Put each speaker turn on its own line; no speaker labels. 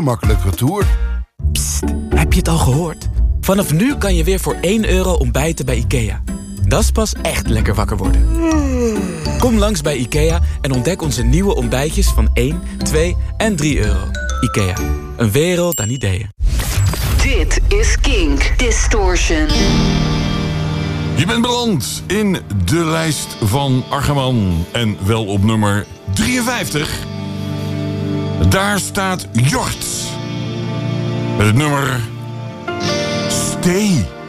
Makkelijk retour.
Psst, heb je het al gehoord? Vanaf nu kan je weer voor €1 ontbijten bij IKEA. Dat is pas echt lekker wakker worden. Kom langs bij IKEA en ontdek onze nieuwe ontbijtjes van 1, 2 en €3. IKEA, een wereld aan ideeën.
Dit is Kink Distortion.
Je bent beland in de lijst van Argeman en wel op nummer 53. Daar staat Jort met het nummer Stay.